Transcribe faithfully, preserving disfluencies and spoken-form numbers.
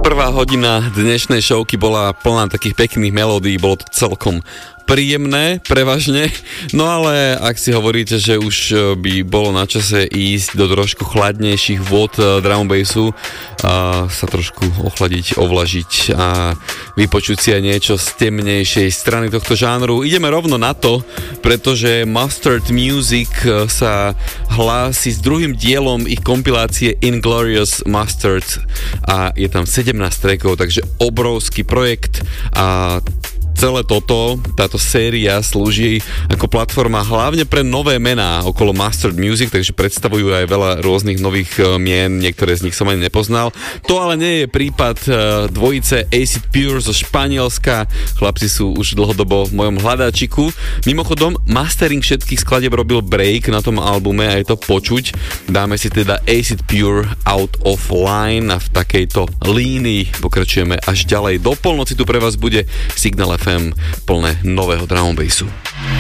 Prvá hodina dnešnej showky bola plná takých pekných melódií, bolo to celkom príjemné, prevažne, no ale ak si hovoríte, že už by bolo na čase ísť do trošku chladnejších vôd drum and bassu a sa trošku ochladiť, ovlažiť a vypočuť si aj niečo z temnejšej strany tohto žánru, ideme rovno na to, pretože Mustard Music sa hlási s druhým dielom ich kompilácie Inglorious Mustard a je tam sedemnásť trackov, takže obrovský projekt a celé toto, táto séria slúži ako platforma hlavne pre nové mená okolo Mustard Music, takže predstavujú aj veľa rôznych nových mien, niektoré z nich som ani nepoznal. To ale nie je prípad dvojice Acid Pure zo Španielska, chlapci sú už dlhodobo v mojom hľadáčiku. Mimochodom, mastering všetkých skladieb robil Break na tom albume a je to počuť. Dáme si teda Acid Pure Out of Line a v takejto línii pokračujeme až ďalej. Do polnoci tu pre vás bude Signal ef em plné nového drum and bassu.